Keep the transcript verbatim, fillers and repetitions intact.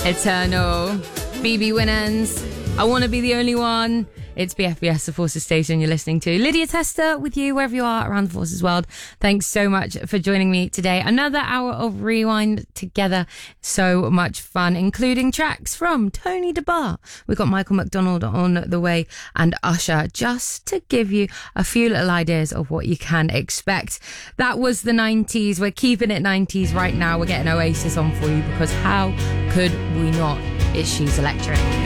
Eternal. B B Winans. I want to be the only one. It's B F B S, the Forces Station you're listening to. Lydia Tester with you wherever you are around the Forces world. Thanks so much for joining me today. Another hour of Rewind together. So much fun, including tracks from Tony DeBar. We've got Michael McDonald on the way and Usher, just to give you a few little ideas of what you can expect. That was the nineties. We're keeping it nineties right now. We're getting Oasis on for you because how could we not? It's She's Electric.